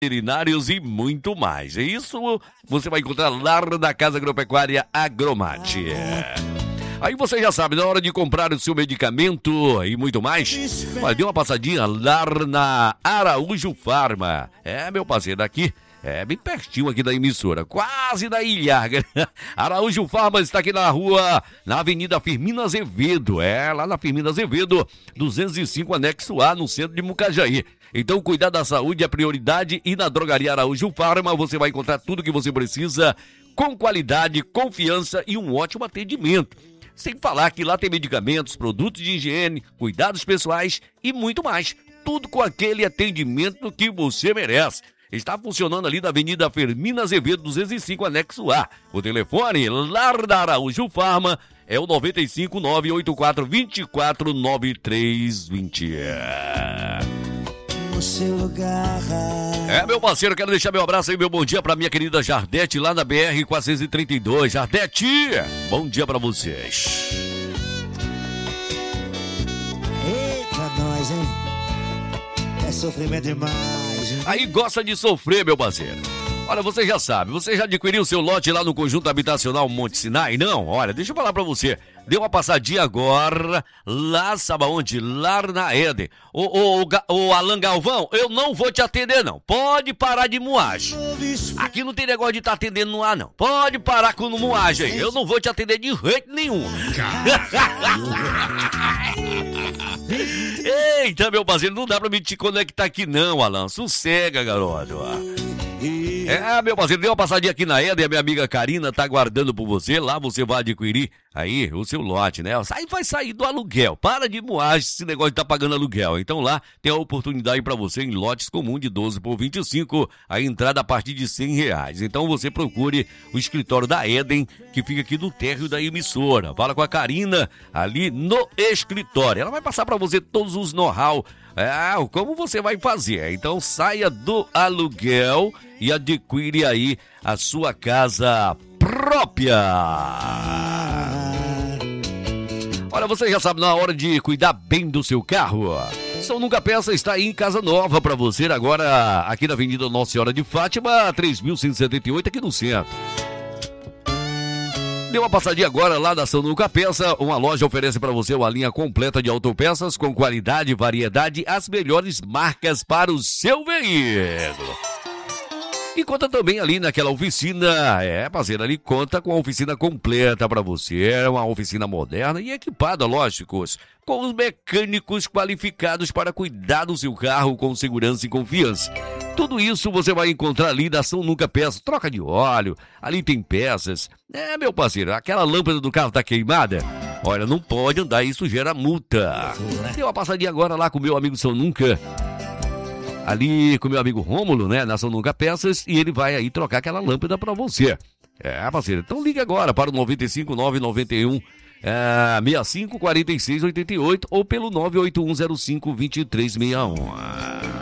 veterinários e muito mais. É isso você vai encontrar lá na Casa Agropecuária Agromate. Aí você já sabe, na hora de comprar o seu medicamento e muito mais, dê uma passadinha lá na Araújo Farma. Meu parceiro, aqui bem pertinho aqui da emissora, quase da Ilharga. Araújo Farma está aqui na Avenida Firmino Azevedo, lá na Firmino Azevedo, 205 anexo A, no centro de Mucajaí. Então, cuidar da saúde é prioridade e na Drogaria Araújo Farma você vai encontrar tudo o que você precisa com qualidade, confiança e um ótimo atendimento. Sem falar que lá tem medicamentos, produtos de higiene, cuidados pessoais e muito mais. Tudo com aquele atendimento que você merece. Está funcionando ali na Avenida Firmino Azevedo, 205, anexo A. O telefone lá da Araújo Farma é o 95 984 24 9320. No seu lugar. Meu parceiro, quero deixar meu abraço aí, meu bom dia pra minha querida Jardete lá na BR-432. Jardete, bom dia pra vocês. Eita, nós, hein? É sofrimento demais. Aí gosta de sofrer, meu parceiro. Olha, você já sabe, você já adquiriu seu lote lá no Conjunto Habitacional Monte Sinai? Não? Olha, deixa eu falar pra você. Dê uma passadinha agora, lá, sabe aonde? Lá na Éden. Ô Alan Galvão, eu não vou te atender, não. Pode parar de moagem. Aqui não tem negócio de estar atendendo no ar, não. Pode parar com moagem aí. Eu não vou te atender de jeito nenhum. Eita, meu parceiro, não dá pra me te conectar aqui não, Alan. Sossega, garoto. Meu parceiro, dê uma passadinha aqui na Éden, a minha amiga Karina tá aguardando por você. Lá você vai adquirir aí o seu lote, né? Vai sair do aluguel. Para de moagem esse negócio de tá pagando aluguel. Então lá tem a oportunidade pra você em lotes comum de 12 por 25, a entrada a partir de R$100. Então você procure o escritório da Éden, que fica aqui no térreo da emissora. Fala com a Karina ali no escritório. Ela vai passar pra você todos os know-how, como você vai fazer. Então saia do aluguel e adquire aí a sua casa própria. Olha, você já sabe, na hora de cuidar bem do seu carro, São Nunca Peça está aí em casa nova para você, agora aqui na Avenida Nossa Senhora de Fátima, 3.178, aqui no centro. Dê uma passadinha agora lá da São Nunca Peça, uma loja oferece para você uma linha completa de autopeças com qualidade e variedade, as melhores marcas para o seu veículo. E conta também ali naquela oficina, parceiro, ali conta com a oficina completa para você, é uma oficina moderna e equipada, lógicos, com os mecânicos qualificados para cuidar do seu carro com segurança e confiança. Tudo isso você vai encontrar ali da São Nunca Peça, troca de óleo, ali tem peças. Meu parceiro, aquela lâmpada do carro tá queimada? Olha, não pode andar, isso gera multa. Dê uma passadinha agora lá com o meu amigo São Nunca. Ali com meu amigo Rômulo, né, na São Nunca Peças, e ele vai aí trocar aquela lâmpada pra você. Parceiro, então ligue agora para o 95 991 65 46 88 ou pelo 98105 2361.